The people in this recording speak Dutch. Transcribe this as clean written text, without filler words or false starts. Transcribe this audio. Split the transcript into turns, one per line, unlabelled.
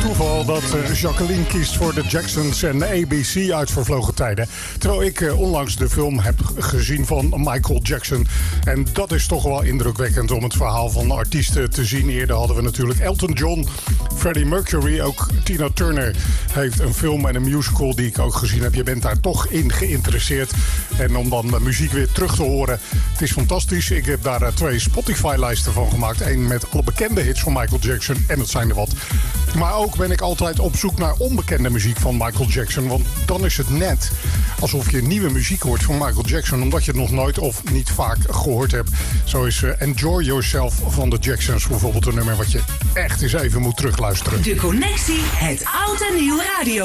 toeval dat Jacqueline kiest voor de Jacksons en ABC uit vervlogen tijden. Terwijl ik onlangs de film heb gezien van Michael Jackson. En dat is toch wel indrukwekkend om het verhaal van artiesten te zien. Eerder hadden we natuurlijk Elton John, Freddie Mercury. Ook Tina Turner heeft een film en een musical die ik ook gezien heb. Je bent daar toch in geïnteresseerd. En om dan de muziek weer terug te horen, het is fantastisch. Ik heb daar 2 Spotify-lijsten van gemaakt. Eén met alle bekende hits van Michael Jackson. En dat zijn er wat. Maar ook ben ik altijd op zoek naar onbekende muziek van Michael Jackson. Want dan is het net alsof je nieuwe muziek hoort van Michael Jackson. Omdat je het nog nooit of niet vaak gehoord hebt. Zo is Enjoy Yourself van de Jacksons bijvoorbeeld een nummer wat je echt eens even moet terugluisteren.
De Connectie, het oud en nieuw radio.